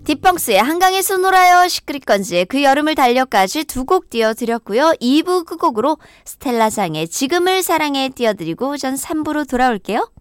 디펑스의 한강에서 놀아요, 시크릿건즈의 그 여름을 달려까지 두 곡 띄워드렸고요. 2부 끝곡으로 스텔라장의 지금을 사랑해 띄워드리고 전 3부로 돌아올게요.